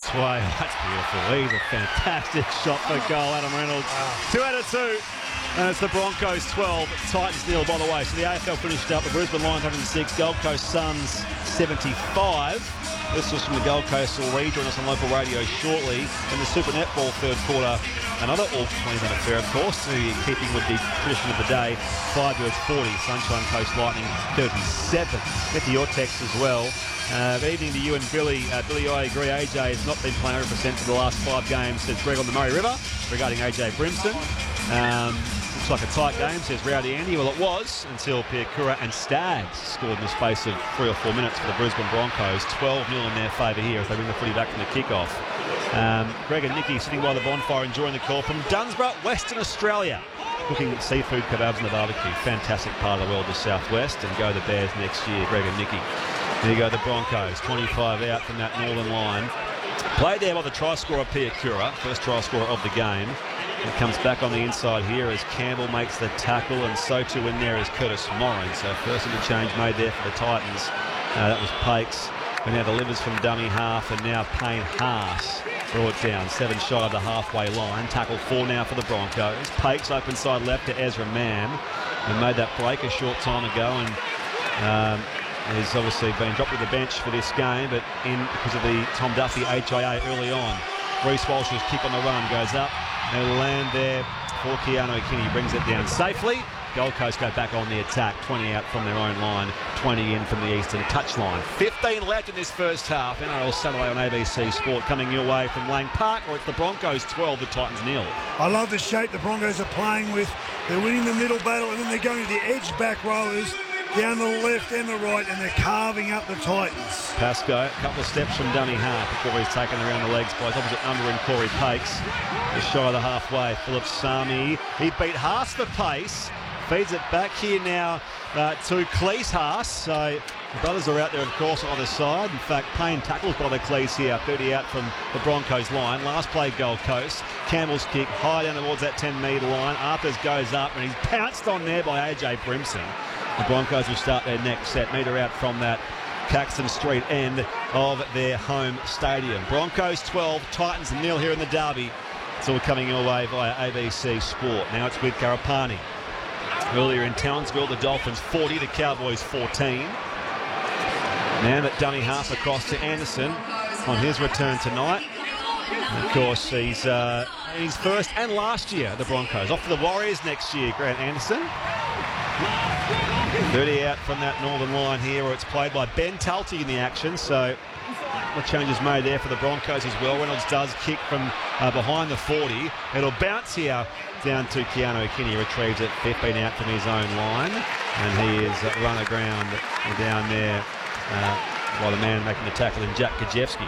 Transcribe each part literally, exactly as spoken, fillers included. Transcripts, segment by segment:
way. That's beautiful. He's a fantastic shot for goal, Adam Reynolds. Wow. Two out of two. And it's the Broncos twelve, Titans nil, by the way. So the A F L finished up, the Brisbane Lions one hundred six, Gold Coast Suns seventy-five. This was from the Gold Coast. Will rejoin us on local radio shortly. In the Super Netball third quarter, another All Queensland affair, of course, keeping with the tradition of the day. Firebirds forty, Sunshine Coast Lightning thirty-seven. Get to your text as well. Uh, good evening to you and Billy. Uh, Billy, I agree. A J has not been playing one hundred percent for the last five games, says Greg on the Murray River, regarding A J Brimson. Um, looks like a tight game, says Rowdy Andy. Well, it was until Piakura and Staggs scored in the space of three or four minutes for the Brisbane Broncos. twelve nil in their favour here as they bring the footy back from the kickoff. Um, Greg and Nicky sitting by the bonfire enjoying the call from Dunsborough, Western Australia. Cooking seafood kebabs on the barbecue. Fantastic part of the world, the southwest. And go the Bears next year, Greg and Nicky. There you go, the Broncos, twenty-five out from that northern line. Played there by the try scorer Piakura, first try scorer of the game. It comes back on the inside here as Campbell makes the tackle, and so too in there is Curtis Morin. So first interchange made there for the Titans. Uh, that was Pakes, who now delivers from dummy half, and now Payne Haas brought down, seven shy of the halfway line. Tackle four now for the Broncos. Pakes open side left to Ezra Mann, who made that break a short time ago, and um, he's obviously been dropped to the bench for this game, but in because of the Tom Duffy H I A early on. Reece Walsh's kick on the run goes up. They'll land there for Keanu Kinney. Brings it down safely. Gold Coast go back on the attack. twenty out from their own line. twenty in from the eastern touchline. fifteen left in this first half. N R L Saturday on A B C Sport coming your way from Lang Park, or it's the Broncos twelve, the Titans nil. I love the shape the Broncos are playing with. They're winning the middle battle, and then they're going to the edge back rowers down the left and the right, and they're carving up the Titans. Pascoe, a couple of steps from dummy half before he's taken around the legs by his opposite number in Corey Pakes. Just shy of the halfway, Philip Sami. He beat Haas for pace. Feeds it back here now uh, to Cleese Haas. So the brothers are out there, of course, on either side. In fact, Payne tackles by the Cleese here, thirty out from the Broncos line. Last play, Gold Coast. Campbell's kick high down towards that ten metre line. Arthurs goes up, and he's pounced on there by A J Brimson. The Broncos will start their next set, metre out from that Caxton Street end of their home stadium. Broncos twelve, Titans nil here in the derby. It's all coming your way via A B C Sport. Now it's with Garapani. Earlier in Townsville, the Dolphins forty, the Cowboys fourteen. Now that dummy half across to Anderson on his return tonight. And of course, he's uh, he's first and last year, the Broncos. Off to the Warriors next year, Grant Anderson. thirty out from that northern line here, where it's played by Ben Talty in the action. So the changes made there for the Broncos as well. Reynolds does kick from uh, behind the forty. It'll bounce here down to Keanu Kinney. Retrieves it fifteen out from his own line. And he is uh, run aground down there uh, by the man making the tackle in Jack Kajewski.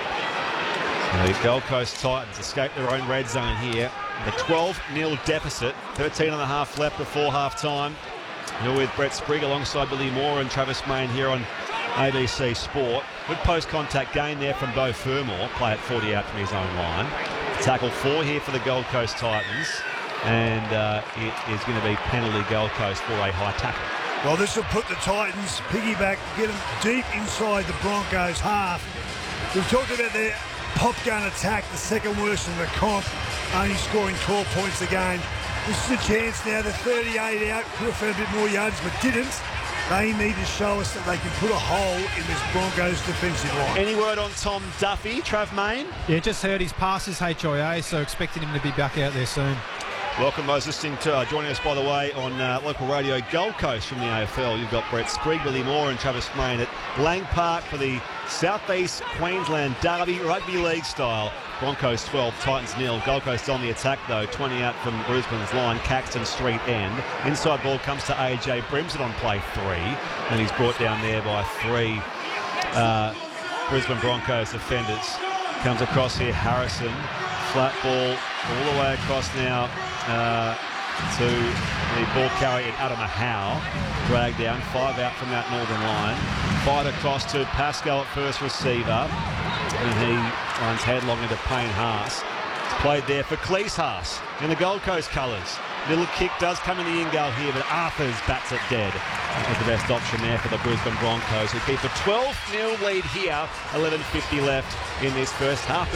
So the Gold Coast Titans escape their own red zone here. The twelve nil deficit. thirteen and a half left before half time. You're with Brett Sprigg alongside Billy Moore and Travis Main here on A B C Sport. Good post-contact gain there from Beau Fermor. Play at forty out from his own line. Tackle four here for the Gold Coast Titans. And uh, it is going to be penalty Gold Coast for a high tackle. Well, this will put the Titans piggyback, get them deep inside the Broncos half. We've talked about their pop gun attack, the second worst in the comp, only scoring twelve points a game. This is a chance now. The thirty-eight out, could have found a bit more yards, but didn't. They need to show us that they can put a hole in this Broncos defensive line. Any word on Tom Duffy, Trav Main? Yeah, just heard he's passed his H I A, so expecting him to be back out there soon. Welcome those listening to, uh, joining us, by the way, on uh, local radio Gold Coast from the A F L. You've got Brett Sprigg, Billy Moore and Travis Main at Lang Park for the South East Queensland Derby, rugby league style. Broncos twelve, Titans nil. Gold Coast on the attack, though. twenty out from Brisbane's line, Caxton Street end. Inside ball comes to A J Brimson on play three. And he's brought down there by three uh, Brisbane Broncos defenders. Comes across here, Harrison. Flat ball all the way across now uh, to the ball carrier in Adama Howe. Dragged down, five out from that northern line. Fired across to Pascal at first receiver. And he runs headlong into Payne Haas. It's played there for Cleese Haas in the Gold Coast colours. Little kick does come in the in-goal here, but Arthurs bats it dead. That was the best option there for the Brisbane Broncos, who keep a twelve nil lead here. eleven fifty left in this first half.